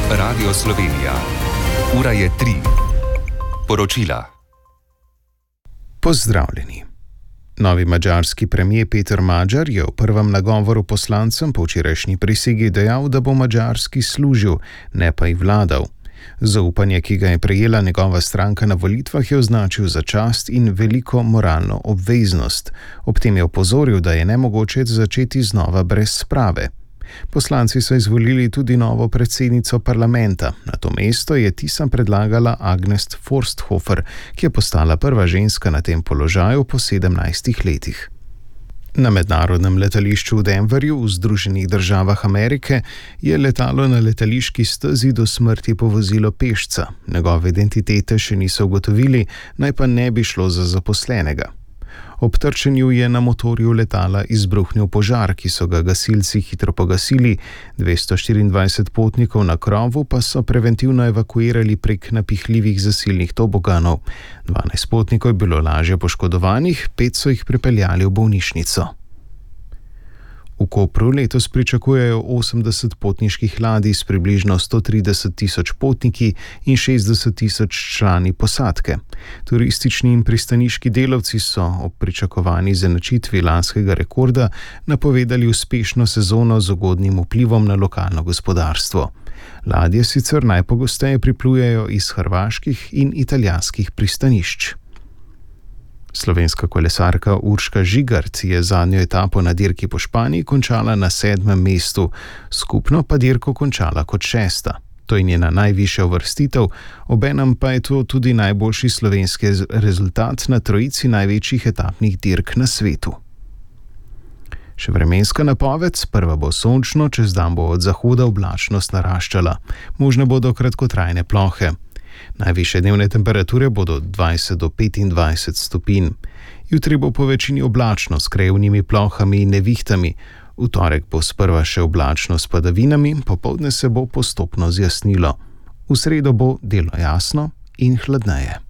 Radio Slovenija. Ura je 3. Poročila. Pozdravljeni. Novi madžarski premier Peter Magyar je v prvem nagovoru poslancem po včerajšnji prisegi dejal, da bo Madžarski služil, ne pa ji vladal. Zaupanje, ki ga je prejela njegova stranka na volitvah, je označil za čast in veliko moralno obveznost. Ob tem je opozoril, da je nemogoče začeti znova brez sprave. Poslanci so izvolili tudi novo predsednico parlamenta. Na to mesto je Tisa predlagala Agnes Forsthofer, ki je postala prva ženska na tem položaju po 17 letih. Na mednarodnem letališču v Denverju v Združenih državah Amerike je letalo na letališki stezi do smrti povozilo pešca. Njegove identitete še niso ugotovili, naj pa ne bi šlo za zaposlenega. Ob trčenju je na motorju letala izbruhnil požar, ki so ga gasilci hitro pogasili, 224 potnikov na krovu pa so preventivno evakuirali prek napihljivih zasilnih toboganov. 12 potnikov je bilo lažje poškodovanih, 5 so jih pripeljali v bolnišnico. V Kopru letos pričakujejo 80 potniških ladij s približno 130 tisoč potniki in 60 tisoč člani posadke. Turistični in pristaniški delavci so ob pričakovani izenačitvi lanskega rekorda napovedali uspešno sezono z ugodnim vplivom na lokalno gospodarstvo. Ladje sicer najpogosteje priplujejo iz hrvaških in italijanskih pristanišč. Slovenska kolesarka Urška Žigart je zadnjo etapo na dirki po Španiji končala na 7. mestu, skupno pa dirko končala kot 6. To je njena najvišja uvrstitev, obenem pa je to tudi najboljši slovenski rezultat na trojici največjih etapnih dirk na svetu. Še vremenska napoved, sprva bo sončno, čez dan bo od zahoda oblačnost naraščala. Možne bodo kratkotrajne plohe. Najvišje dnevne temperature bodo 20 do 25 stopinj. Jutri bo po večini oblačno s krajevnimi plohami in nevihtami. V torek bo sprva še oblačno s padavinami, popoldne se bo postopno zjasnilo. V sredo bo delno jasno in hladneje.